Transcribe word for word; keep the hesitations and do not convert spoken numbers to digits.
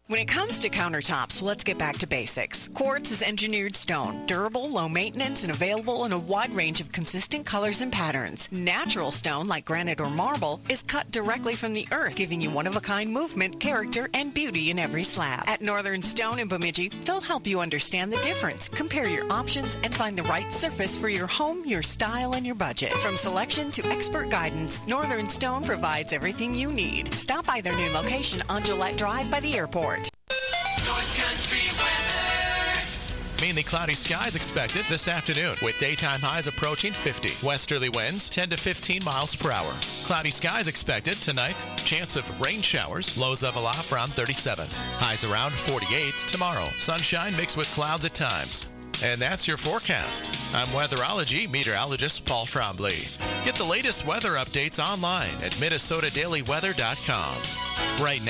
When it comes to countertops, let's get back to basics. Quartz is engineered stone, durable, low maintenance, and available in a wide range of consistent colors and patterns. Natural stone, like granite or marble, is cut directly from the earth, giving you one-of-a-kind movement, character, and beauty in every slab. At Northern Stone in Bemidji, they'll help you understand the difference, compare your options, and find the right surface for your home, your style, and your budget. From selection to expert guidance, Northern Stone provides everything you need. Stop by their new location on Gillette Drive by the airport. North Country weather. Mainly cloudy skies expected this afternoon with daytime highs approaching fifty. Westerly winds ten to fifteen miles per hour. Cloudy skies expected tonight. Chance of rain showers. Lows level off around thirty-seven. Highs around forty-eight tomorrow. Sunshine mixed with clouds at times. And that's your forecast. I'm weatherology meteorologist Paul Trombley. Get the latest weather updates online at Minnesota Daily Weather dot com. Right now.